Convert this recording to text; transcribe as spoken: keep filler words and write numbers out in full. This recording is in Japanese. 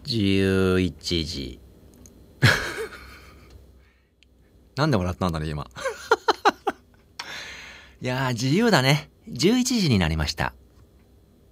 じゅういちじ。 なんで笑ったんだね、今。 いやー、自由だね。じゅういちじになりました。